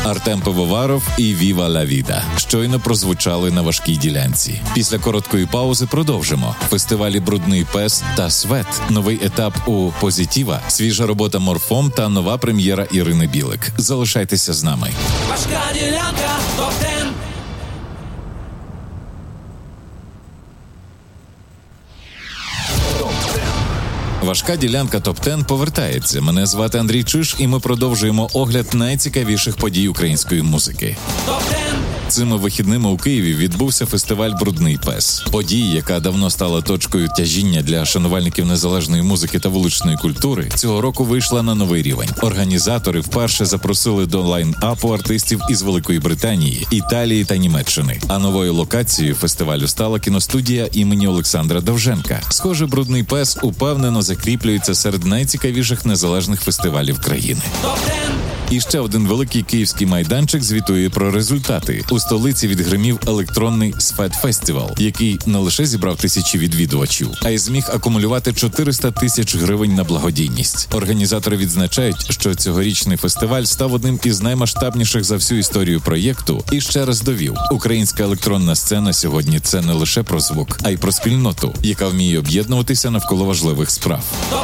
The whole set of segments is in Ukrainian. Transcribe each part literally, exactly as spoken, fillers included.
Артем Пивоваров і «Віва ла Віда» щойно прозвучали на важкій ділянці. Після короткої паузи продовжимо. Фестивалі «Брудний пес» та «Свет», новий етап у «Позитіва», свіжа робота «Морфом» та нова прем'єра Ірини Білик. Залишайтеся з нами. Важка ділянка, топ-десять. Важка ділянка топ десять повертається. Мене звати Андрій Чиш, і ми продовжуємо огляд найцікавіших подій української музики. Цими вихідними у Києві відбувся фестиваль «Брудний пес». Подія, яка давно стала точкою тяжіння для шанувальників незалежної музики та вуличної культури, цього року вийшла на новий рівень. Організатори вперше запросили до лайн-апу артистів із Великої Британії, Італії та Німеччини. А новою локацією фестивалю стала кіностудія імені Олександра Довженка. Схоже, «Брудний пес» упевнено закріплюється серед найцікавіших незалежних фестивалів країни. І ще один великий київський майданчик звітує про результати. У столиці відгримів електронний «Сфет Фестивал», який не лише зібрав тисячі відвідувачів, а й зміг акумулювати чотириста тисяч гривень на благодійність. Організатори відзначають, що цьогорічний фестиваль став одним із наймасштабніших за всю історію проєкту і ще раз довів, українська електронна сцена сьогодні – це не лише про звук, а й про спільноту, яка вміє об'єднуватися навколо важливих справ.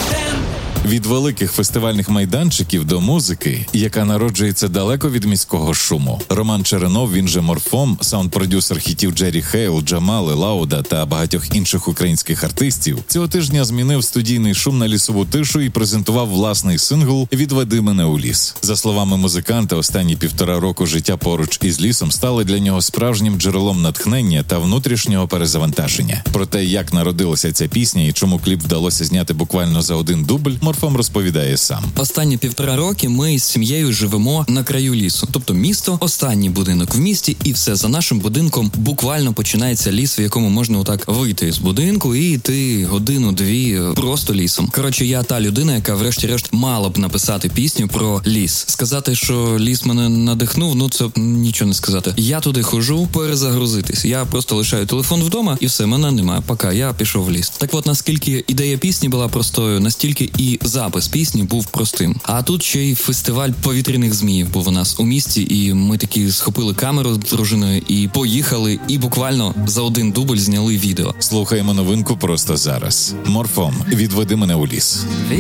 Від великих фестивальних майданчиків до музики, яка народжується далеко від міського шуму. Роман Черенов, він же Морфом, саунд-продюсер хітів Джері Хейл, Джамали, Лауда та багатьох інших українських артистів, цього тижня змінив студійний шум на лісову тишу і презентував власний сингл «Відведи мене у ліс». За словами музиканта, останні півтора року життя поруч із лісом стали для нього справжнім джерелом натхнення та внутрішнього перезавантаження. Про те, як народилася ця пісня і чому кліп вдалося зняти буквально за один дубль, Морфом розповідає сам. Останні півтора роки ми з сім'єю живемо на краю лісу. Тобто місто, останній будинок в місті, і все, за нашим будинком буквально починається ліс, в якому можна отак вийти з будинку і йти годину-дві просто лісом. Коротше, я та людина, яка врешті-решт мала б написати пісню про ліс. Сказати, що ліс мене надихнув, ну це нічого не сказати. Я туди хожу перезагрузитись. Я просто лишаю телефон вдома і все, мене немає. Пока, я пішов в ліс. Так от, наскільки ідея пісні була простою, настільки і запис пісні був простим. А тут ще й фестиваль повітряних зміїв був у нас у місті, і ми такі схопили камеру з дружиною і поїхали, і буквально за один дубль зняли відео. Слухаємо новинку просто зараз. Морфом «Відведи мене у ліс».